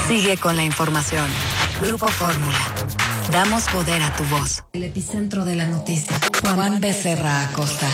Sigue con la información. Grupo Fórmula. Damos poder a tu voz. El epicentro de la noticia. Juan Becerra Acosta.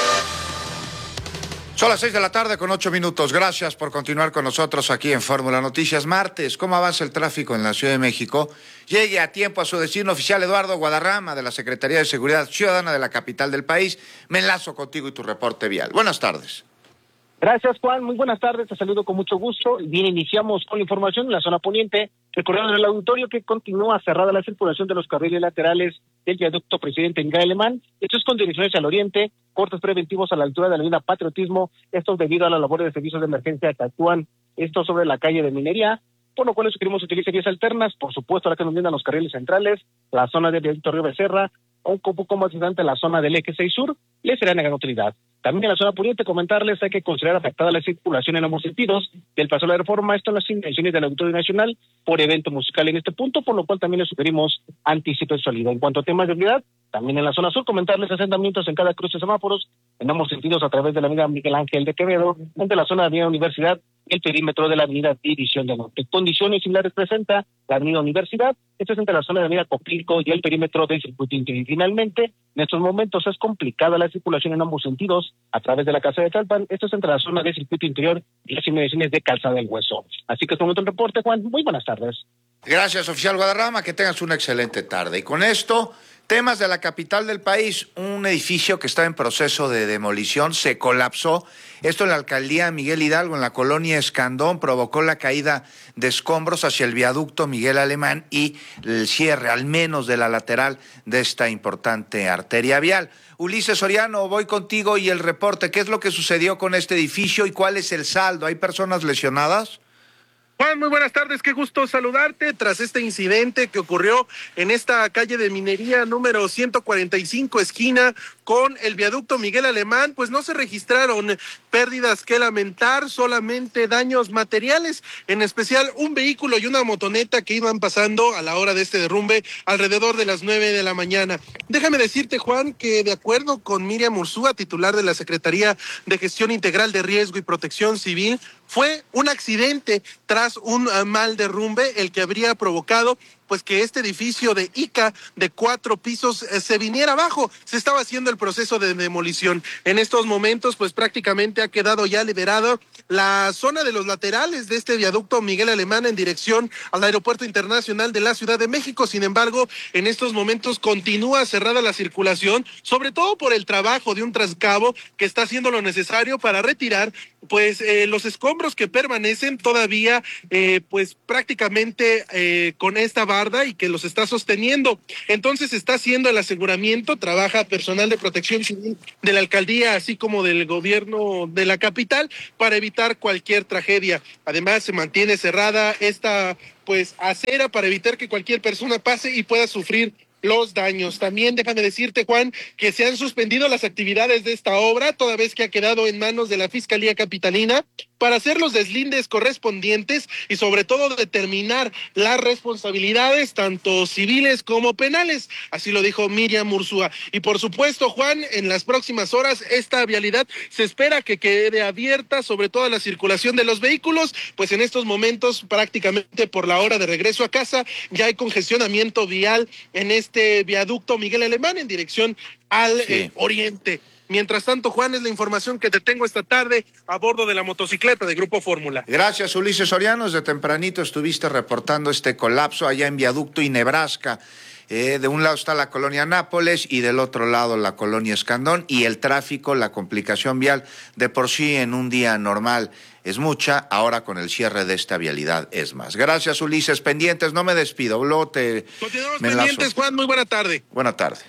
Son las 6:08 p.m. Gracias por continuar con nosotros aquí en Fórmula Noticias. Martes, ¿cómo avanza el tráfico en la Ciudad de México? Llegue a tiempo a su destino. Oficial Eduardo Guadarrama, de la Secretaría de Seguridad Ciudadana de la capital del país. Me enlazo contigo y tu reporte vial. Buenas tardes. Gracias, Juan. Muy buenas tardes. Te saludo con mucho gusto. Bien, iniciamos con la información en la zona poniente. Recordando en el auditorio que continúa cerrada la circulación de los carriles laterales del viaducto Presidente Miguel Alemán. Esto es con direcciones al oriente, cortes preventivos a la altura de la avenida Patriotismo. Esto debido a la labor de servicios de emergencia que actúan. Esto sobre la calle de Minería, por lo cual sugerimos utilizar vías alternas. Por supuesto, ahora que nos brindan los carriles centrales, la zona del viaducto Río Becerra, un poco más distante la zona del eje 6 sur, les será negar utilidad. También en la zona poniente comentarles hay que considerar afectada la circulación en ambos sentidos del Paso de la Reforma, esto en las intenciones del Auditorio Nacional por evento musical en este punto, por lo cual también les sugerimos anticipo de salida. En cuanto a temas de vialidad, también en la zona sur comentarles asentamientos en cada cruce de semáforos en ambos sentidos a través de la avenida Miguel Ángel de Quevedo, entre la zona de la avenida Universidad y el perímetro de la avenida División del Norte. Condiciones similares presenta la avenida Universidad, esto es entre la zona de la avenida Copilco y el perímetro del circuito interior. Finalmente, en estos momentos es complicada la circulación en ambos sentidos a través de la Casa de Tlalpan, esto es entre la zona del circuito interior y las inmediaciones de Calzada del Hueso. Así que es un momento el reporte, Juan. Muy buenas tardes. Gracias, oficial Guadarrama, que tengas una excelente tarde. Y con esto, temas de la capital del país, un edificio que está en proceso de demolición se colapsó. Esto en la alcaldía Miguel Hidalgo, en la colonia Escandón, provocó la caída de escombros hacia el viaducto Miguel Alemán y el cierre, al menos de la lateral, de esta importante arteria vial. Ulises Soriano, voy contigo y el reporte. ¿Qué es lo que sucedió con este edificio y cuál es el saldo? ¿Hay personas lesionadas? Juan, muy buenas tardes, qué gusto saludarte. Tras este incidente que ocurrió en esta calle de Minería número 145, esquina con el viaducto Miguel Alemán, pues no se registraron pérdidas que lamentar, solamente daños materiales, en especial un vehículo y una motoneta que iban pasando a la hora de este derrumbe alrededor de las 9 de la mañana. Déjame decirte, Juan, que de acuerdo con Miriam Ursúa, titular de la Secretaría de Gestión Integral de Riesgo y Protección Civil, fue un accidente tras un mal derrumbe el que habría provocado pues que este edificio de ICA de 4 pisos se viniera abajo. Se estaba haciendo el proceso de demolición. En estos momentos pues prácticamente ha quedado ya liberado la zona de los laterales de este viaducto Miguel Alemán en dirección al Aeropuerto Internacional de la Ciudad de México. Sin embargo, en estos momentos continúa cerrada la circulación, sobre todo por el trabajo de un trascabo que está haciendo lo necesario para retirar pues los escombros que permanecen todavía pues prácticamente con esta barda y que los está sosteniendo. Entonces está haciendo el aseguramiento, trabaja personal de protección civil de la alcaldía así como del gobierno de la capital para evitar cualquier tragedia. Además se mantiene cerrada esta pues acera para evitar que cualquier persona pase y pueda sufrir los daños. También déjame decirte, Juan, que se han suspendido las actividades de esta obra, toda vez que ha quedado en manos de la Fiscalía Capitalina para hacer los deslindes correspondientes y sobre todo determinar las responsabilidades tanto civiles como penales. Así lo dijo Miriam Ursúa. Y por supuesto, Juan, en las próximas horas esta vialidad se espera que quede abierta, sobre todo la circulación de los vehículos, pues en estos momentos prácticamente por la hora de regreso a casa ya hay congestionamiento vial en este viaducto Miguel Alemán en dirección al oriente. Mientras tanto, Juan, es la información que te tengo esta tarde a bordo de la motocicleta de Grupo Fórmula. Gracias, Ulises Soriano. Desde tempranito estuviste reportando este colapso allá en Viaducto y Nebraska. De un lado está la colonia Nápoles y del otro lado la colonia Escandón, y el tráfico, la complicación vial de por sí en un día normal es mucha, ahora con el cierre de esta vialidad es más. Gracias, Ulises. Pendientes, no me despido. Luego Continuamos pendientes, Juan. Muy buena tarde. Buena tarde.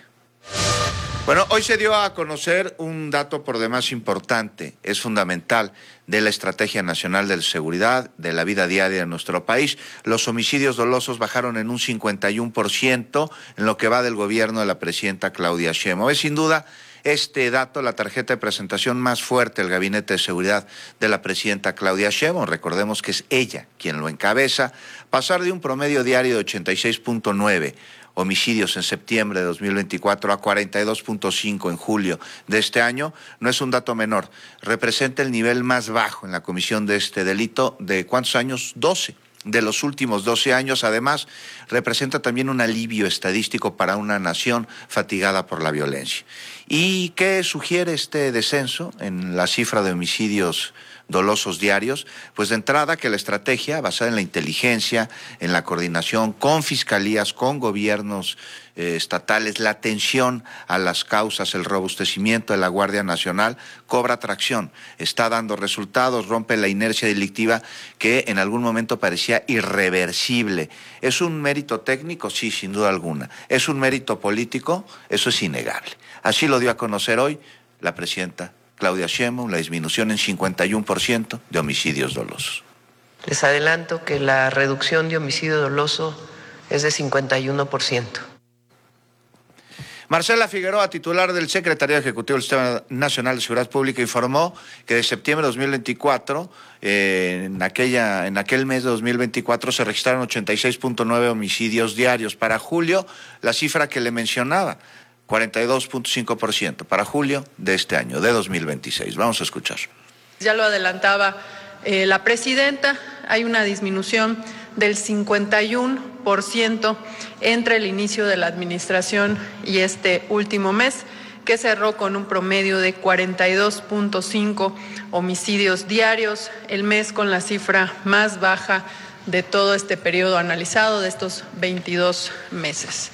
Bueno, hoy se dio a conocer un dato por demás importante, es fundamental, de la Estrategia Nacional de Seguridad, de la vida diaria de nuestro país. Los homicidios dolosos bajaron en un 51% en lo que va del gobierno de la presidenta Claudia Sheinbaum. Es sin duda este dato la tarjeta de presentación más fuerte del Gabinete de Seguridad de la presidenta Claudia Sheinbaum. Recordemos que es ella quien lo encabeza. Pasar de un promedio diario de 86.9 homicidios en septiembre de 2024 a 42.5 en julio de este año no es un dato menor. Representa el nivel más bajo en la comisión de este delito de ¿cuántos años? 12 de los últimos 12 años. Además, representa también un alivio estadístico para una nación fatigada por la violencia. ¿Y qué sugiere este descenso en la cifra de homicidios dolosos diarios? Pues de entrada que la estrategia basada en la inteligencia, en la coordinación con fiscalías, con gobiernos estatales, la atención a las causas, el robustecimiento de la Guardia Nacional cobra tracción, está dando resultados, rompe la inercia delictiva que en algún momento parecía irreversible. ¿Es un mérito técnico? Sí, sin duda alguna. ¿Es un mérito político? Eso es innegable. Así lo dio a conocer hoy la presidenta Claudia Sheinbaum, la disminución en 51% de homicidios dolosos. Les adelanto que la reducción de homicidio doloso es de 51%. Marcela Figueroa, titular del Secretariado Ejecutivo del Sistema Nacional de Seguridad Pública, informó que de septiembre de 2024, en aquel mes de 2024, se registraron 86.9 homicidios diarios. Para julio, la cifra que le mencionaba, 42.5% para julio de este año, de 2026. Vamos a escuchar. Ya lo adelantaba la presidenta, hay una disminución del 51% entre el inicio de la administración y este último mes, que cerró con un promedio de 42.5 homicidios diarios, el mes con la cifra más baja de todo este periodo analizado, de estos 22 meses.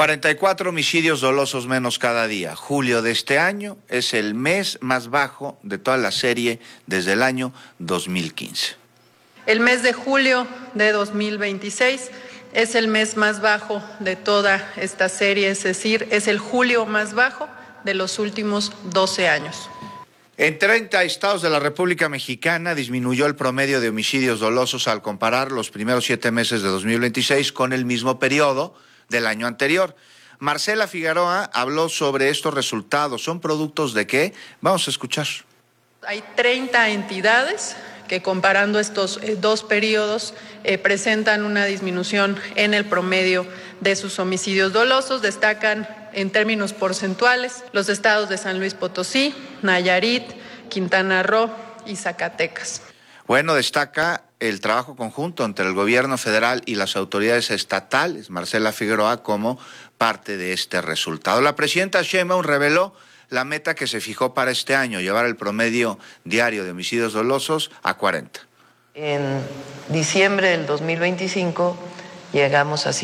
44 homicidios dolosos menos cada día. Julio de este año es el mes más bajo de toda la serie desde el año 2015. El mes de julio de 2026 es el mes más bajo de toda esta serie, es decir, es el julio más bajo de los últimos 12 años. En 30 estados de la República Mexicana disminuyó el promedio de homicidios dolosos al comparar los primeros 7 meses de 2026 con el mismo periodo del año anterior. Marcela Figueroa habló sobre estos resultados. ¿Son productos de qué? Vamos a escuchar. Hay 30 entidades que, comparando estos dos periodos, presentan una disminución en el promedio de sus homicidios dolosos. Destacan en términos porcentuales los estados de San Luis Potosí, Nayarit, Quintana Roo y Zacatecas. Bueno, destaca el trabajo conjunto entre el gobierno federal y las autoridades estatales, Marcela Figueroa, como parte de este resultado. La presidenta Sheinbaum reveló la meta que se fijó para este año, llevar el promedio diario de homicidios dolosos a 40. En diciembre del 2025 llegamos a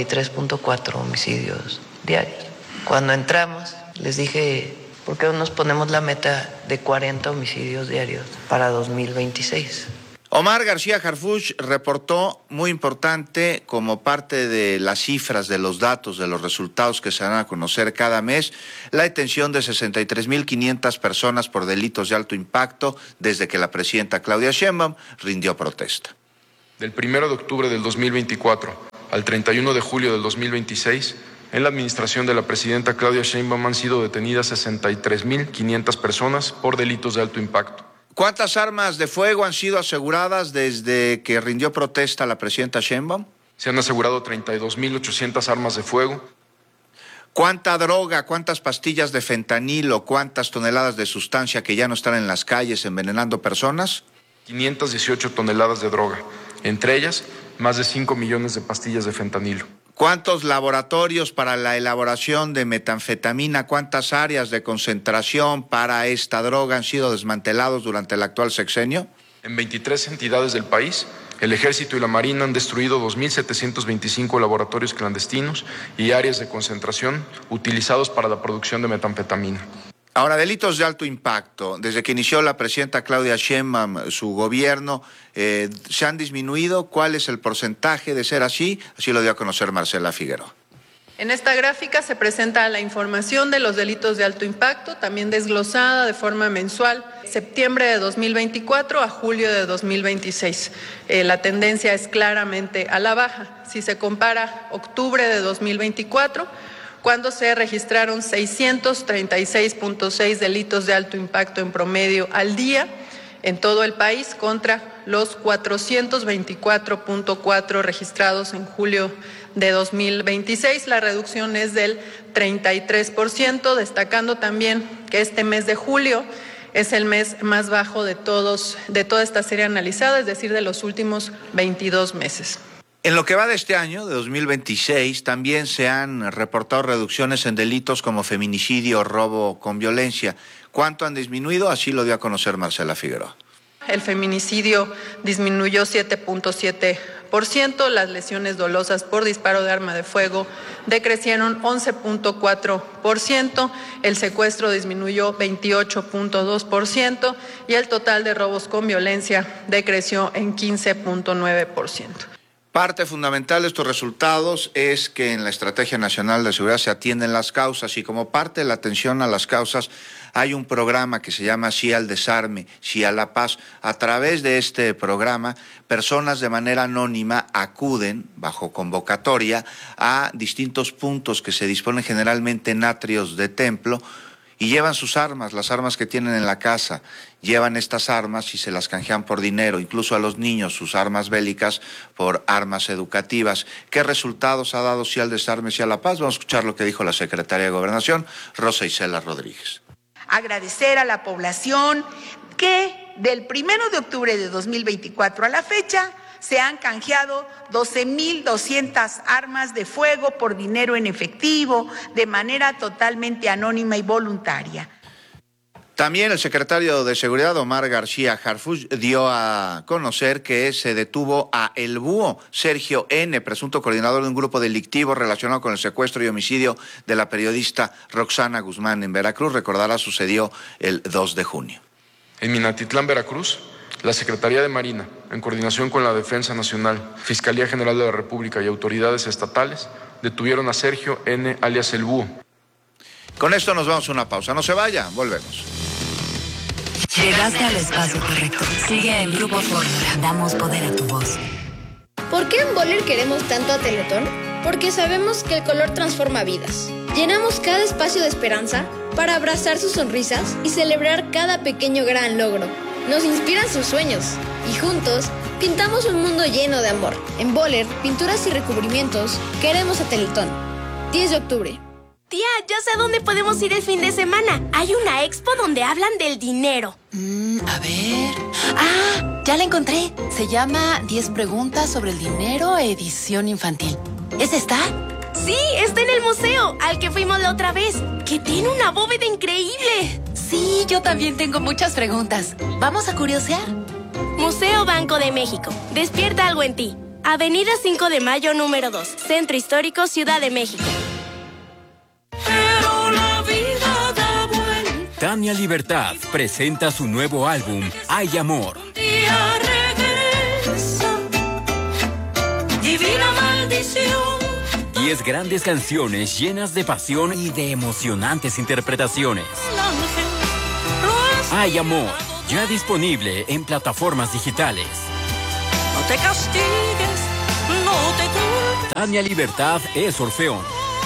53.4 homicidios diarios. Cuando entramos les dije, ¿por qué no nos ponemos la meta de 40 homicidios diarios para 2026? Omar García Harfuch reportó, muy importante, como parte de las cifras, de los datos, de los resultados que se dan a conocer cada mes, la detención de 63.500 personas por delitos de alto impacto desde que la presidenta Claudia Sheinbaum rindió protesta. Del 1 de octubre del 2024 al 31 de julio del 2026, en la administración de la presidenta Claudia Sheinbaum han sido detenidas 63.500 personas por delitos de alto impacto. ¿Cuántas armas de fuego han sido aseguradas desde que rindió protesta la presidenta Sheinbaum? Se han asegurado 32.800 armas de fuego. ¿Cuánta droga, cuántas pastillas de fentanilo, cuántas toneladas de sustancia que ya no están en las calles envenenando personas? 518 toneladas de droga, entre ellas más de 5 millones de pastillas de fentanilo. ¿Cuántos laboratorios para la elaboración de metanfetamina, cuántas áreas de concentración para esta droga han sido desmantelados durante el actual sexenio? En 23 entidades del país, el Ejército y la Marina han destruido 2.725 laboratorios clandestinos y áreas de concentración utilizados para la producción de metanfetamina. Ahora, delitos de alto impacto. Desde que inició la presidenta Claudia Sheinbaum su gobierno, ¿se han disminuido? ¿Cuál es el porcentaje de ser así? Así lo dio a conocer Marcela Figueroa. En esta gráfica se presenta la información de los delitos de alto impacto, también desglosada de forma mensual, septiembre de 2024 a julio de 2026. La tendencia es claramente a la baja. Si se compara octubre de 2024, cuando se registraron 636.6 delitos de alto impacto en promedio al día en todo el país, contra los 424.4 registrados en julio de 2026. La reducción es del 33%, destacando también que este mes de julio es el mes más bajo de toda esta serie analizada, es decir, de los últimos 22 meses. En lo que va de este año, de 2026, también se han reportado reducciones en delitos como feminicidio o robo con violencia. ¿Cuánto han disminuido? Así lo dio a conocer Marcela Figueroa. El feminicidio disminuyó 7.7%, las lesiones dolosas por disparo de arma de fuego decrecieron 11.4%, el secuestro disminuyó 28.2% y el total de robos con violencia decreció en 15.9%. Parte fundamental de estos resultados es que en la Estrategia Nacional de Seguridad se atienden las causas y como parte de la atención a las causas hay un programa que se llama Sí al Desarme, Sí a la Paz. A través de este programa, personas de manera anónima acuden, bajo convocatoria, a distintos puntos que se disponen generalmente en atrios de templo y llevan sus armas, las armas que tienen en la casa, llevan estas armas y se las canjean por dinero, incluso a los niños sus armas bélicas por armas educativas. ¿Qué resultados ha dado Sí al Desarme, Sí a la Paz? Vamos a escuchar lo que dijo la secretaria de Gobernación, Rosa Isela Rodríguez. Agradecer a la población que del 1 de octubre de 2024 a la fecha se han canjeado 12.200 armas de fuego por dinero en efectivo, de manera totalmente anónima y voluntaria. También el secretario de Seguridad, Omar García Harfuch, dio a conocer que se detuvo a El Búho, Sergio N., presunto coordinador de un grupo delictivo relacionado con el secuestro y homicidio de la periodista Roxana Guzmán en Veracruz. Recordará, sucedió el 2 de junio. En Minatitlán, Veracruz, la Secretaría de Marina, en coordinación con la Defensa Nacional, Fiscalía General de la República y autoridades estatales, detuvieron a Sergio N., alias El Búho. Con esto nos vamos a una pausa. No se vaya, volvemos. Llegaste al espacio correcto. Sigue en Grupo Fórmula. Damos poder a tu voz. ¿Por qué en Boller queremos tanto a Teletón? Porque sabemos que el color transforma vidas. Llenamos cada espacio de esperanza para abrazar sus sonrisas y celebrar cada pequeño gran logro. Nos inspiran sus sueños y juntos pintamos un mundo lleno de amor. En Boller, pinturas y recubrimientos, queremos a Teletón. 10 de octubre. Tía, ya sé a dónde podemos ir el fin de semana. Hay una expo donde hablan del dinero. A ver... ¡Ah! Ya la encontré. Se llama 10 preguntas sobre el dinero, edición infantil. ¿Es esta? Sí, está en el museo, al que fuimos la otra vez, que tiene una bóveda increíble. Sí, yo también tengo muchas preguntas. ¿Vamos a curiosear? Museo Banco de México. Despierta algo en ti. Avenida 5 de Mayo, número 2. Centro Histórico, Ciudad de México. Tania Libertad presenta su nuevo álbum, Hay Amor. Divina maldición. 10 grandes canciones llenas de pasión y de emocionantes interpretaciones. Hay Amor, ya disponible en plataformas digitales. No te castigues, no te culpes. Tania Libertad es Orfeón.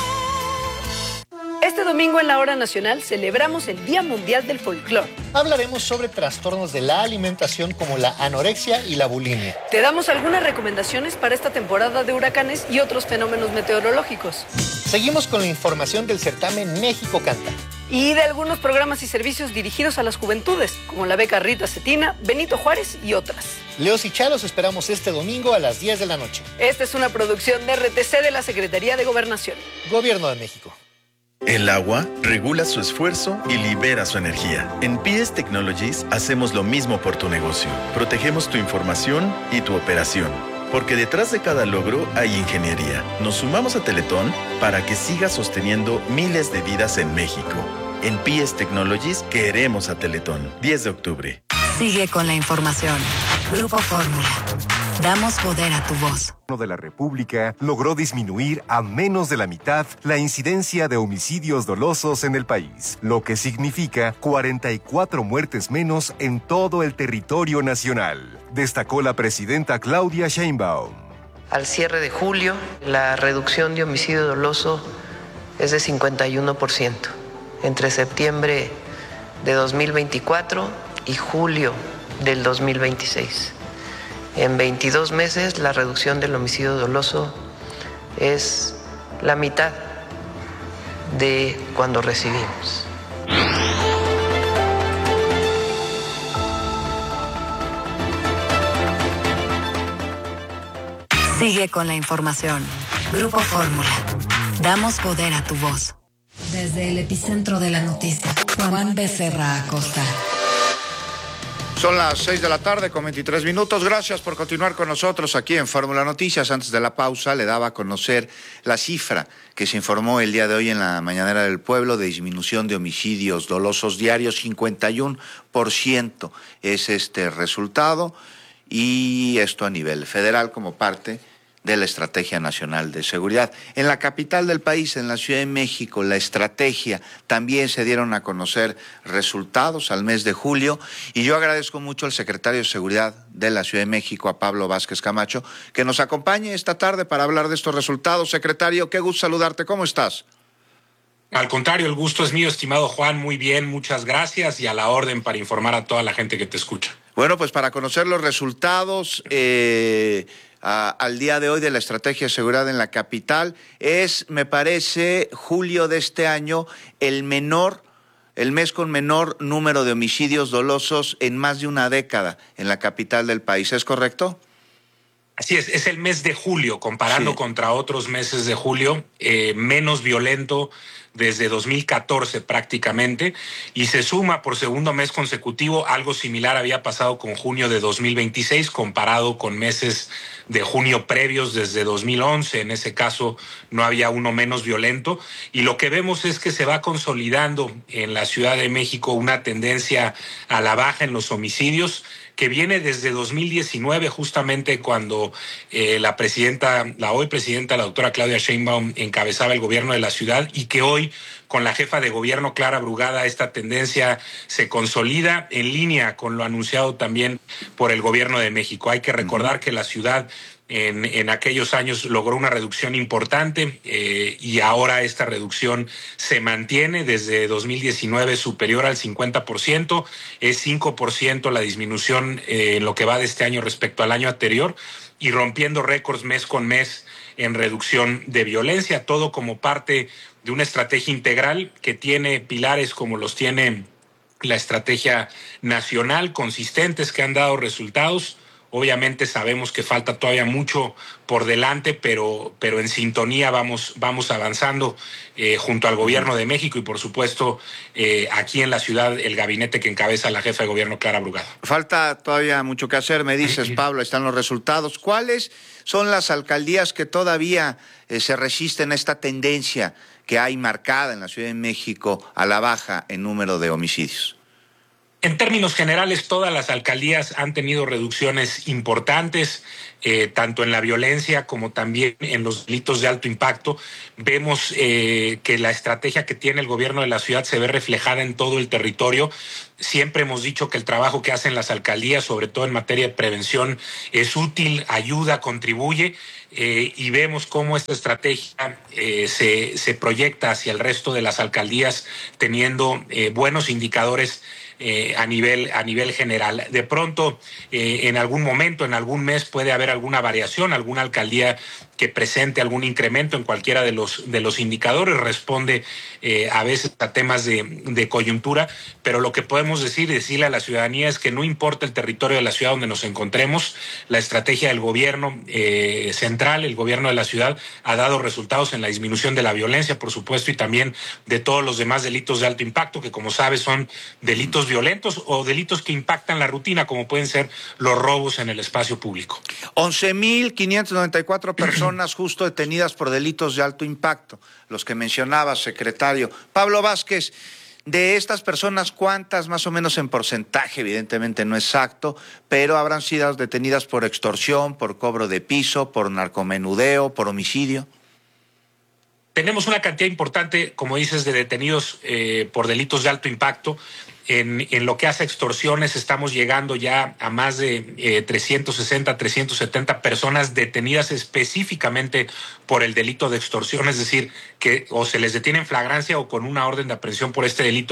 Este domingo en la Hora Nacional celebramos el Día Mundial del Folclore. Hablaremos sobre trastornos de la alimentación como la anorexia y la bulimia. Te damos algunas recomendaciones para esta temporada de huracanes y otros fenómenos meteorológicos. Seguimos con la información del certamen México Canta. Y de algunos programas y servicios dirigidos a las juventudes, como la beca Rita Cetina, Benito Juárez y otras. Leos y Chalos esperamos este domingo a las 10 de la noche. Esta es una producción de RTC de la Secretaría de Gobernación. Gobierno de México. El agua regula su esfuerzo y libera su energía. En PS Technologies hacemos lo mismo por tu negocio. Protegemos tu información y tu operación. Porque detrás de cada logro hay ingeniería. Nos sumamos a Teletón para que siga sosteniendo miles de vidas en México. En PS Technologies queremos a Teletón. 10 de octubre. Sigue con la información. Grupo Fórmula. Damos poder a tu voz. De la República logró disminuir a menos de la mitad la incidencia de homicidios dolosos en el país, lo que significa 44 muertes menos en todo el territorio nacional, destacó la presidenta Claudia Sheinbaum. Al cierre de julio, la reducción de homicidio doloso es de 51%, entre septiembre de 2024 y julio del 2026. En 22 meses, la reducción del homicidio doloso es la mitad de cuando recibimos. Sigue con la información. Grupo Fórmula. Damos poder a tu voz. Desde el epicentro de la noticia, Juan Becerra Acosta. Son las 6 de la tarde con 23 minutos. Gracias por continuar con nosotros aquí en Fórmula Noticias. Antes de la pausa le daba a conocer la cifra que se informó el día de hoy en la Mañanera del Pueblo de disminución de homicidios dolosos diarios. 51% es este resultado, y esto a nivel federal como parte de la Estrategia Nacional de Seguridad. En la capital del país, en la Ciudad de México, la estrategia también se dieron a conocer resultados al mes de julio, y yo agradezco mucho al secretario de Seguridad de la Ciudad de México, a Pablo Vázquez Camacho, que nos acompañe esta tarde para hablar de estos resultados. Secretario, qué gusto saludarte, ¿cómo estás? Al contrario, el gusto es mío, estimado Juan, muy bien, muchas gracias, y a la orden para informar a toda la gente que te escucha. Bueno, pues para conocer los resultados al día de hoy de la Estrategia de Seguridad en la capital, es, me parece, julio de este año el mes con menor número de homicidios dolosos en más de una década en la capital del país, ¿es correcto? Así es el mes de julio, comparando contra otros meses de julio, menos violento desde 2014 prácticamente, y se suma por segundo mes consecutivo. Algo similar había pasado con junio de 2026, comparado con meses de junio previos desde 2011. En ese caso no había uno menos violento, y lo que vemos es que se va consolidando en la Ciudad de México una tendencia a la baja en los homicidios, que viene desde 2019, justamente cuando la hoy presidenta, la doctora Claudia Sheinbaum, encabezaba el gobierno de la ciudad, y que hoy, con la jefa de gobierno Clara Brugada, esta tendencia se consolida en línea con lo anunciado también por el gobierno de México. Hay que recordar que la ciudad en aquellos años logró una reducción importante, y ahora esta reducción se mantiene desde 2019 superior al 50%, es 5% la disminución en lo que va de este año respecto al año anterior, y rompiendo récords mes con mes en reducción de violencia, todo como parte de una estrategia integral que tiene pilares como los tiene la estrategia nacional, consistentes, que han dado resultados. Obviamente sabemos que falta todavía mucho por delante, pero en sintonía vamos avanzando junto al gobierno de México, y por supuesto aquí en la ciudad el gabinete que encabeza la jefa de gobierno Clara Brugada. Falta todavía mucho que hacer, me dices, Pablo, están los resultados. ¿Cuáles son las alcaldías que todavía se resisten a esta tendencia que hay marcada en la Ciudad de México a la baja en número de homicidios? En términos generales, todas las alcaldías han tenido reducciones importantes, tanto en la violencia como también en los delitos de alto impacto. Vemos que la estrategia que tiene el gobierno de la ciudad se ve reflejada en todo el territorio. Siempre hemos dicho que el trabajo que hacen las alcaldías, sobre todo en materia de prevención, es útil, ayuda, contribuye, y vemos cómo esta estrategia se proyecta hacia el resto de las alcaldías, teniendo buenos indicadores a nivel general. De pronto, en algún momento, en algún mes, puede haber alguna variación, alguna alcaldía que presente algún incremento en cualquiera de los indicadores, responde a veces a temas de coyuntura, pero lo que podemos decirle a la ciudadanía es que no importa el territorio de la ciudad donde nos encontremos, la estrategia del gobierno central, el gobierno de la ciudad, ha dado resultados en la disminución de la violencia, por supuesto, y también de todos los demás delitos de alto impacto, que como sabes son delitos violentos o delitos que impactan la rutina, como pueden ser los robos en el espacio público. 11,594 personas justo detenidas por delitos de alto impacto, los que mencionaba, secretario. Pablo Vázquez, de estas personas, ¿cuántas más o menos en porcentaje? Evidentemente no exacto, pero habrán sido detenidas por extorsión, por cobro de piso, por narcomenudeo, por homicidio. Tenemos una cantidad importante, como dices, de detenidos por delitos de alto impacto. En lo que hace extorsiones, estamos llegando ya a más de 360, 370 personas detenidas específicamente por el delito de extorsión, es decir, que o se les detiene en flagrancia o con una orden de aprehensión por este delito.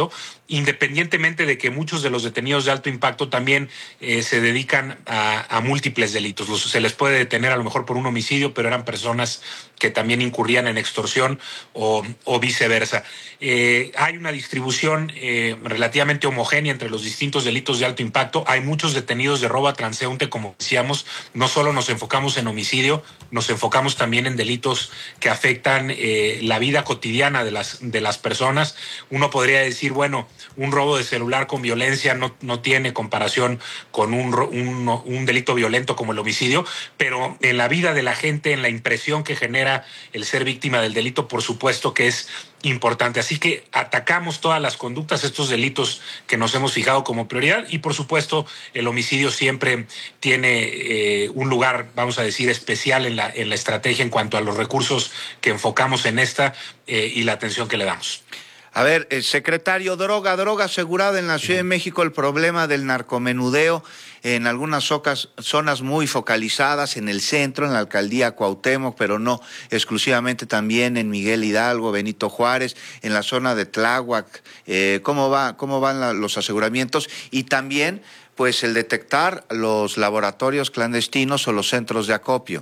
independientemente de que muchos de los detenidos de alto impacto también se dedican a múltiples delitos. Se les puede detener a lo mejor por un homicidio, pero eran personas que también incurrían en extorsión o viceversa. Hay una distribución relativamente homogénea entre los distintos delitos de alto impacto. Hay muchos detenidos de robo a transeúnte, como decíamos. No solo nos enfocamos en homicidio, nos enfocamos también en delitos que afectan la vida cotidiana de las personas. Uno podría decir, bueno, un robo de celular con violencia no tiene comparación con un delito violento como el homicidio, pero en la vida de la gente, en la impresión que genera el ser víctima del delito, por supuesto que es importante. Así que atacamos todas las conductas, estos delitos que nos hemos fijado como prioridad, y por supuesto el homicidio siempre tiene un lugar, vamos a decir, especial en la estrategia en cuanto a los recursos que enfocamos en esta y la atención que le damos. A ver, secretario, droga asegurada en la Ciudad de México, el problema del narcomenudeo en algunas zonas muy focalizadas, en el centro, en la alcaldía Cuauhtémoc, pero no exclusivamente, también en Miguel Hidalgo, Benito Juárez, en la zona de Tláhuac. ¿Cómo van los aseguramientos? Y también, pues, el detectar los laboratorios clandestinos o los centros de acopio.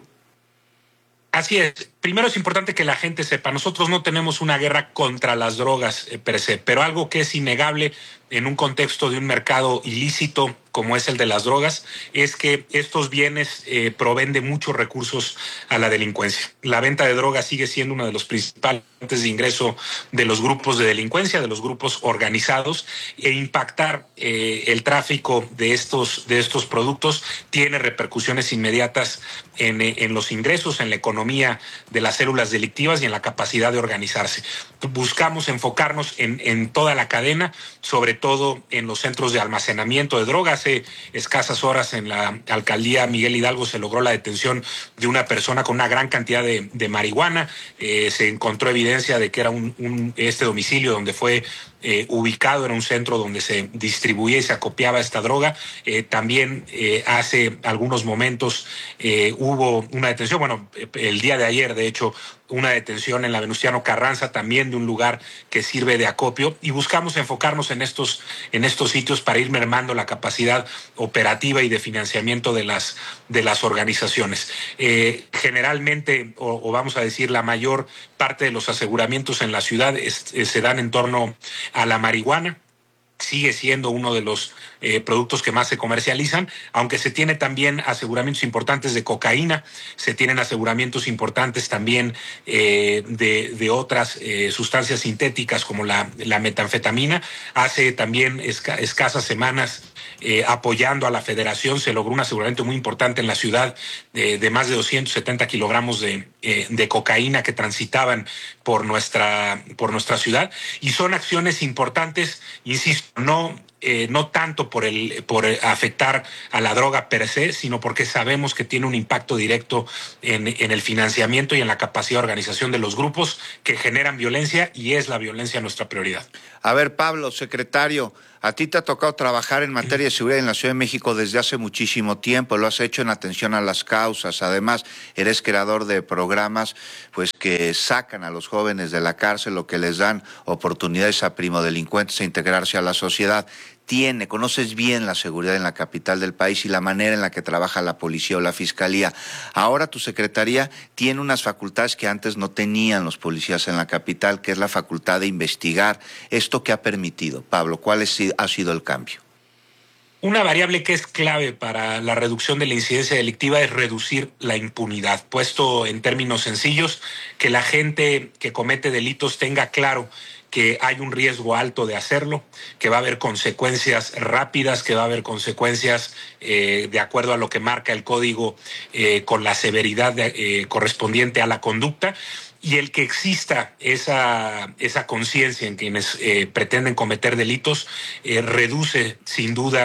Así es. Primero es importante que la gente sepa, nosotros no tenemos una guerra contra las drogas per se, pero algo que es innegable en un contexto de un mercado ilícito como es el de las drogas, es que estos bienes proveen de muchos recursos a la delincuencia. La venta de drogas sigue siendo uno de los principales fuentes de ingreso de los grupos de delincuencia, de los grupos organizados, e impactar el tráfico de estos productos tiene repercusiones inmediatas en los ingresos, en la economía de las células delictivas y en la capacidad de organizarse. Buscamos enfocarnos en toda la cadena, sobre todo en los centros de almacenamiento de drogas. Hace escasas horas en la alcaldía Miguel Hidalgo se logró la detención de una persona con una gran cantidad de marihuana. Se encontró evidencia de que era este domicilio donde fue ubicado, era un centro donde se distribuía y se acopiaba esta droga. También hace algunos momentos hubo una detención, bueno, el día de ayer, de hecho, una detención en la Venustiano Carranza, también de un lugar que sirve de acopio, y buscamos enfocarnos en estos sitios para ir mermando la capacidad operativa y de financiamiento de las organizaciones. Generalmente, o vamos a decir, la mayor parte de los aseguramientos en la ciudad se dan en torno a la marihuana. Sigue siendo uno de los productos que más se comercializan, aunque se tiene también aseguramientos importantes de cocaína, se tienen aseguramientos importantes también de otras sustancias sintéticas como la metanfetamina. Hace también escasas semanas, apoyando a la Federación, se logró un aseguramiento muy importante en la ciudad de más de 270 kilogramos de cocaína que transitaban por nuestra ciudad, y son acciones importantes, insisto, no tanto por afectar a la droga per se, sino porque sabemos que tiene un impacto directo en el financiamiento y en la capacidad de organización de los grupos que generan violencia, y es la violencia nuestra prioridad. A ver, Pablo, secretario, a ti te ha tocado trabajar en materia de seguridad en la Ciudad de México desde hace muchísimo tiempo, lo has hecho en atención a las causas, además eres creador de programas pues que sacan a los jóvenes de la cárcel o que les dan oportunidades a primodelincuentes a integrarse a la sociedad. Conoces bien la seguridad en la capital del país y la manera en la que trabaja la policía o la fiscalía. Ahora tu secretaría tiene unas facultades que antes no tenían los policías en la capital, que es la facultad de investigar. ¿Esto qué ha permitido, Pablo? ¿Cuál ha sido el cambio? Una variable que es clave para la reducción de la incidencia delictiva es reducir la impunidad. Puesto en términos sencillos, que la gente que comete delitos tenga claro que hay un riesgo alto de hacerlo, que va a haber consecuencias rápidas, que va a haber consecuencias de acuerdo a lo que marca el código con la severidad correspondiente a la conducta. Y el que exista esa conciencia en quienes pretenden cometer delitos reduce sin duda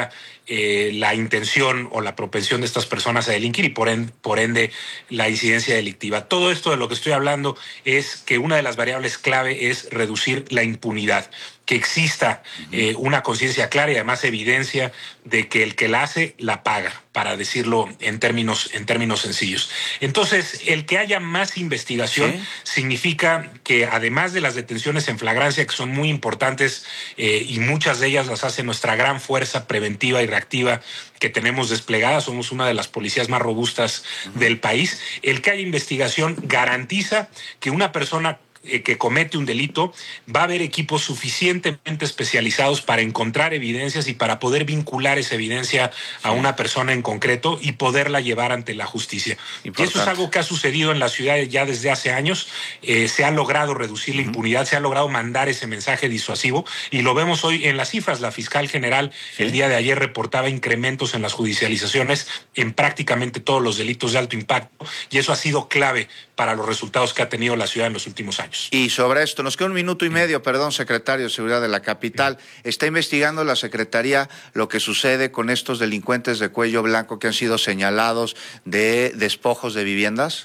la intención o la propensión de estas personas a delinquir y por ende la incidencia delictiva. Todo esto de lo que estoy hablando es que una de las variables clave es reducir la impunidad, que exista una conciencia clara y además evidencia de que el que la hace la paga, para decirlo en términos sencillos. Entonces, el que haya más investigación significa que además de las detenciones en flagrancia, que son muy importantes y muchas de ellas las hace nuestra gran fuerza preventiva y reactiva que tenemos desplegada, somos una de las policías más robustas del país, el que haya investigación garantiza que una persona que comete un delito, va a haber equipos suficientemente especializados para encontrar evidencias y para poder vincular esa evidencia a una persona en concreto y poderla llevar ante la justicia. Importante. Y eso es algo que ha sucedido en la ciudad ya desde hace años. Se ha logrado reducir la impunidad, se ha logrado mandar ese mensaje disuasivo y lo vemos hoy en las cifras. La fiscal general el día de ayer reportaba incrementos en las judicializaciones en prácticamente todos los delitos de alto impacto y eso ha sido clave para los resultados que ha tenido la ciudad en los últimos años. Y sobre esto, nos queda 1 minuto y medio, secretario de Seguridad de la capital. ¿Está investigando la Secretaría lo que sucede con estos delincuentes de cuello blanco que han sido señalados de despojos de viviendas?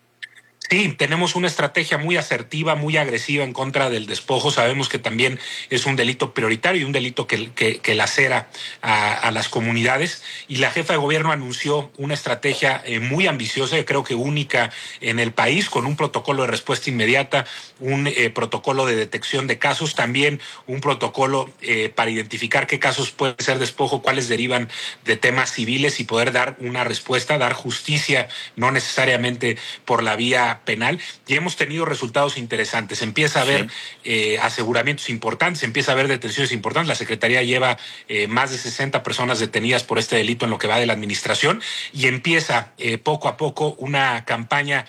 Sí, tenemos una estrategia muy asertiva, muy agresiva en contra del despojo. Sabemos que también es un delito prioritario y un delito que lacera a las comunidades. Y la jefa de gobierno anunció una estrategia muy ambiciosa, creo que única en el país, con un protocolo de respuesta inmediata, un protocolo de detección de casos, también un protocolo para identificar qué casos pueden ser despojo, cuáles derivan de temas civiles y poder dar una respuesta, dar justicia, no necesariamente por la vía penal, y hemos tenido resultados interesantes. Empieza a haber aseguramientos importantes, empieza a haber detenciones importantes. La Secretaría lleva más de 60 personas detenidas por este delito en lo que va de la administración y empieza poco a poco una campaña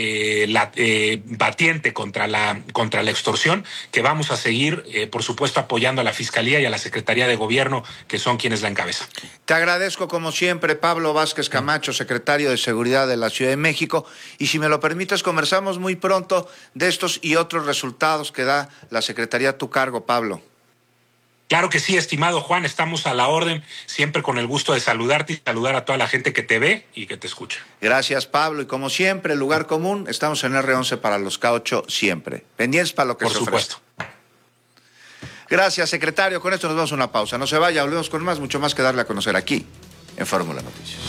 batiente contra la extorsión que vamos a seguir, por supuesto, apoyando a la Fiscalía y a la Secretaría de Gobierno, que son quienes la encabezan. Te agradezco como siempre, Pablo Vázquez Camacho, secretario de Seguridad de la Ciudad de México, y si me lo permites, conversamos muy pronto de estos y otros resultados que da la Secretaría a tu cargo, Pablo. Claro que sí, estimado Juan, estamos a la orden, siempre con el gusto de saludarte y saludar a toda la gente que te ve y que te escucha. Gracias, Pablo, y como siempre, el lugar común, estamos en R11 para los K8 siempre, pendientes para lo que se ofrece. Por supuesto. Gracias, secretario, con esto nos vamos a una pausa, no se vaya, volvemos con más, mucho más que darle a conocer aquí, en Fórmula Noticias.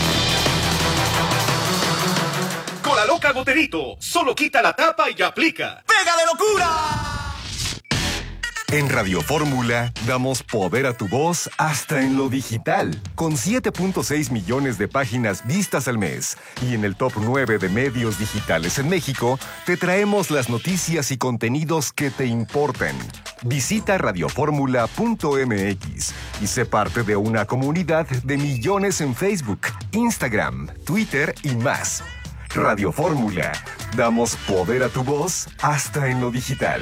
Cola Loca Goterito, solo quita la tapa y aplica. ¡Pega de locura! En Radio Fórmula damos poder a tu voz hasta en lo digital, con 7.6 millones de páginas vistas al mes. Y en el top 9 de medios digitales en México, te traemos las noticias y contenidos que te importan. Visita radioformula.mx y sé parte de una comunidad de millones en Facebook, Instagram, Twitter y más. Radio Fórmula, damos poder a tu voz hasta en lo digital.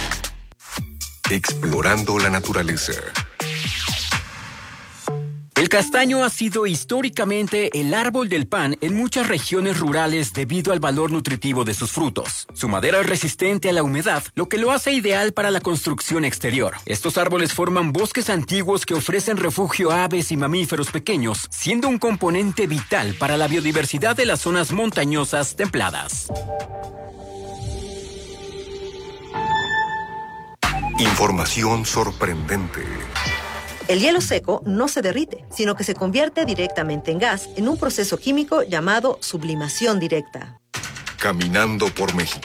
Explorando la naturaleza. El castaño ha sido históricamente el árbol del pan en muchas regiones rurales debido al valor nutritivo de sus frutos. Su madera es resistente a la humedad, lo que lo hace ideal para la construcción exterior. Estos árboles forman bosques antiguos que ofrecen refugio a aves y mamíferos pequeños, siendo un componente vital para la biodiversidad de las zonas montañosas templadas. Información sorprendente. El hielo seco no se derrite, sino que se convierte directamente en gas en un proceso químico llamado sublimación directa. Caminando por México.